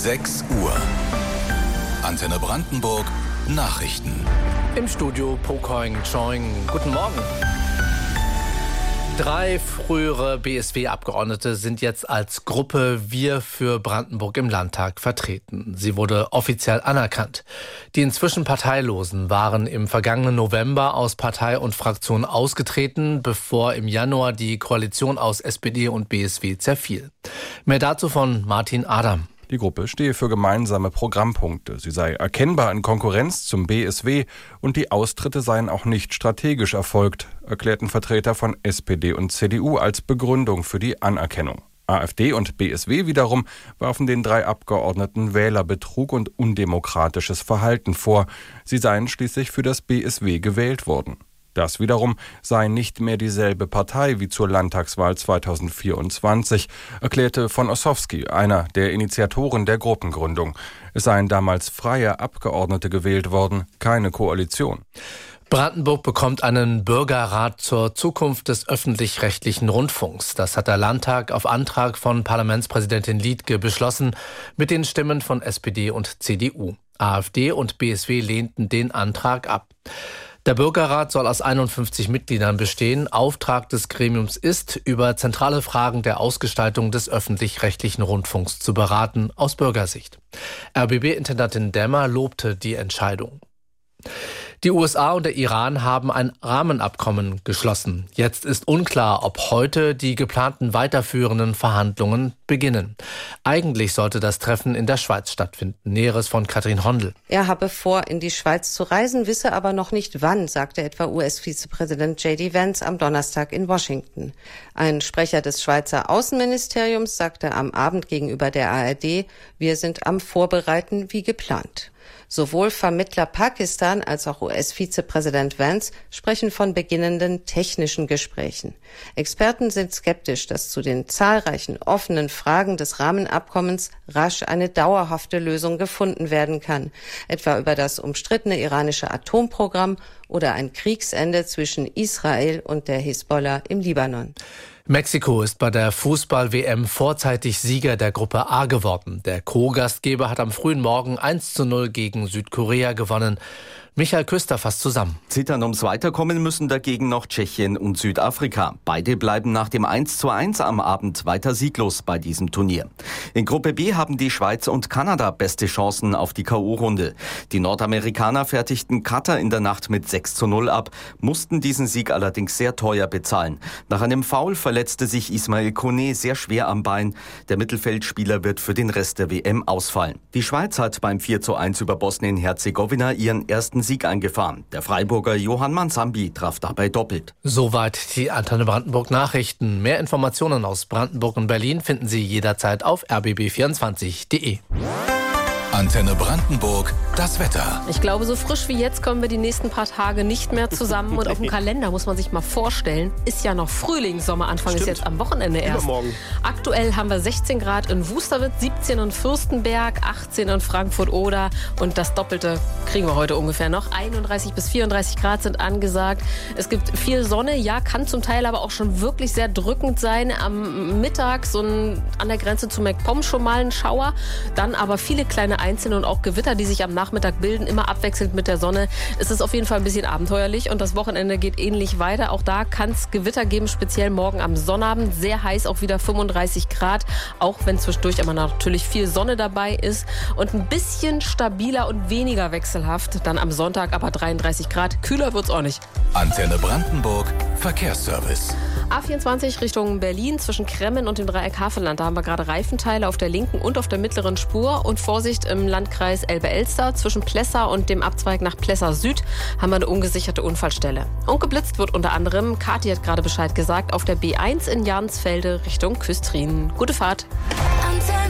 6 Uhr. Antenne Brandenburg Nachrichten. Im Studio Pokoing Choing. Guten Morgen. 3 frühere BSW-Abgeordnete sind jetzt als Gruppe Wir für Brandenburg im Landtag vertreten. Sie wurde offiziell anerkannt. Die inzwischen Parteilosen waren im vergangenen November aus Partei und Fraktion ausgetreten, bevor im Januar die Koalition aus SPD und BSW zerfiel. Mehr dazu von Martin Adam. Die Gruppe stehe für gemeinsame Programmpunkte. Sie sei erkennbar in Konkurrenz zum BSW und die Austritte seien auch nicht strategisch erfolgt, erklärten Vertreter von SPD und CDU als Begründung für die Anerkennung. AfD und BSW wiederum warfen den 3 Abgeordneten Wählerbetrug und undemokratisches Verhalten vor. Sie seien schließlich für das BSW gewählt worden. Das wiederum sei nicht mehr dieselbe Partei wie zur Landtagswahl 2024, erklärte von Ossowski, einer der Initiatoren der Gruppengründung. Es seien damals freie Abgeordnete gewählt worden, keine Koalition. Brandenburg bekommt einen Bürgerrat zur Zukunft des öffentlich-rechtlichen Rundfunks. Das hat der Landtag auf Antrag von Parlamentspräsidentin Liedtke beschlossen, mit den Stimmen von SPD und CDU. AfD und BSW lehnten den Antrag ab. Der Bürgerrat soll aus 51 Mitgliedern bestehen. Auftrag des Gremiums ist, über zentrale Fragen der Ausgestaltung des öffentlich-rechtlichen Rundfunks zu beraten, aus Bürgersicht. RBB-Intendantin Dämmer lobte die Entscheidung. Die USA und der Iran haben ein Rahmenabkommen geschlossen. Jetzt ist unklar, ob heute die geplanten weiterführenden Verhandlungen beginnen. Eigentlich sollte das Treffen in der Schweiz stattfinden. Näheres von Katrin Hondel. Er habe vor, in die Schweiz zu reisen, wisse aber noch nicht wann, sagte etwa US-Vizepräsident J.D. Vance am Donnerstag in Washington. Ein Sprecher des Schweizer Außenministeriums sagte am Abend gegenüber der ARD, wir sind am Vorbereiten wie geplant. Sowohl Vermittler Pakistan als auch US-Vizepräsident Vance sprechen von beginnenden technischen Gesprächen. Experten sind skeptisch, dass zu den zahlreichen offenen Fragen des Rahmenabkommens rasch eine dauerhafte Lösung gefunden werden kann, etwa über das umstrittene iranische Atomprogramm oder ein Kriegsende zwischen Israel und der Hisbollah im Libanon. Mexiko ist bei der Fußball-WM vorzeitig Sieger der Gruppe A geworden. Der Co-Gastgeber hat am frühen Morgen 1:0 gegen Südkorea gewonnen. Michael Küster fasst zusammen. Zittern ums Weiterkommen müssen dagegen noch Tschechien und Südafrika. Beide bleiben nach dem 1:1 am Abend weiter sieglos bei diesem Turnier. In Gruppe B haben die Schweiz und Kanada beste Chancen auf die K.O.-Runde. Die Nordamerikaner fertigten Katar in der Nacht mit 6:0 ab, mussten diesen Sieg allerdings sehr teuer bezahlen. Nach einem Foul verletzte sich Ismail Kone sehr schwer am Bein. Der Mittelfeldspieler wird für den Rest der WM ausfallen. Die Schweiz hat beim 4:1 über Bosnien-Herzegowina ihren ersten Sieg eingefahren. Der Freiburger Johann Mansambi traf dabei doppelt. Soweit die Antenne Brandenburg Nachrichten. Mehr Informationen aus Brandenburg und Berlin finden Sie jederzeit auf rbb24.de. Antenne Brandenburg, das Wetter. Ich glaube, so frisch wie jetzt kommen wir die nächsten paar Tage nicht mehr zusammen. Und auf dem Kalender muss man sich mal vorstellen, ist ja noch Frühling, Sommeranfang ist jetzt am Wochenende erst. Übermorgen. Aktuell haben wir 16 Grad in Wusterwitz, 17 in Fürstenberg, 18 in Frankfurt-Oder und das Doppelte kriegen wir heute ungefähr noch. 31 bis 34 Grad sind angesagt. Es gibt viel Sonne, ja, kann zum Teil aber auch schon wirklich sehr drückend sein. Am Mittag an der Grenze zu MacPom schon mal ein Schauer, dann aber viele kleine Einzelne und auch Gewitter, die sich am Nachmittag bilden, immer abwechselnd mit der Sonne. Es ist auf jeden Fall ein bisschen abenteuerlich und das Wochenende geht ähnlich weiter. Auch da kann es Gewitter geben, speziell morgen am Sonnabend. Sehr heiß, auch wieder 35 Grad, auch wenn zwischendurch aber natürlich viel Sonne dabei ist und ein bisschen stabiler und weniger wechselhaft. Dann am Sonntag aber 33 Grad. Kühler wird's auch nicht. Antenne Brandenburg, Verkehrsservice. A24 Richtung Berlin zwischen Kremmen und dem Dreieck Havelland. Da haben wir gerade Reifenteile auf der linken und auf der mittleren Spur. Und Vorsicht im Landkreis Elbe-Elster zwischen Plessa und dem Abzweig nach Plessa Süd haben wir eine ungesicherte Unfallstelle. Und geblitzt wird unter anderem, Kathi hat gerade Bescheid gesagt, auf der B1 in Jansfelde Richtung Küstrin. Gute Fahrt.